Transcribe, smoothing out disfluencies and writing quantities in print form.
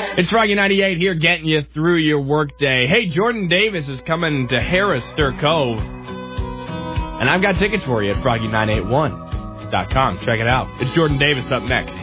It's Froggy 98 here getting you through your workday. Hey, Jordan Davis is coming to Harris-Stir Cove. And I've got tickets for you at froggy981.com. Check it out. It's Jordan Davis up next.